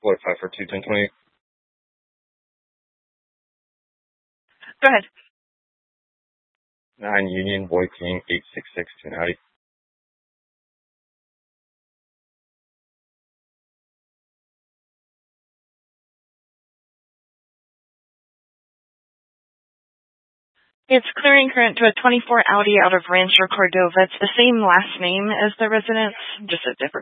Floyd 5 for 21020. Go ahead. 9 Union, Boy King, 866 to Howdy. It's clearing current to a 24 Audi out of Rancho Cordova. It's the same last name as the residence, just a different